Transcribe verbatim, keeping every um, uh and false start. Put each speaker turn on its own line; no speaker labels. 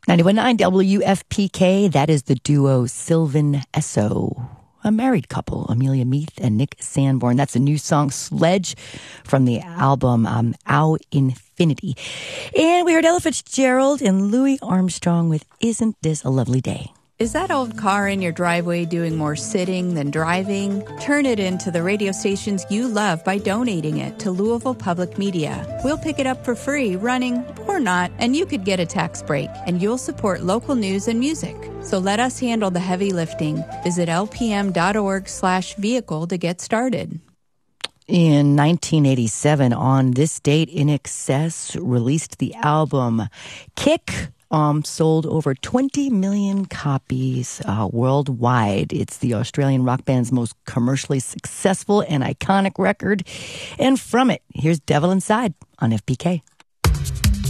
ninety-one point nine W F P K, that is the duo Sylvan Esso. A married couple, Amelia Meath and Nick Sanborn. That's a new song, Sledge, from the album um, Au Infinity. And we heard Ella Fitzgerald and Louis Armstrong with Isn't This a Lovely Day?
Is that old car in your driveway doing more sitting than driving? Turn it into the radio stations you love by donating it to Louisville Public Media. We'll pick it up for free, running or not, and you could get a tax break, and you'll support local news and music. So let us handle the heavy lifting. Visit lpm.org slash vehicle to get started.
In nineteen eighty-seven, on this date, In Excess released the album Kick. Um, sold over twenty million copies uh, worldwide. It's the Australian rock band's most commercially successful and iconic record. And from it, here's Devil Inside on F P K.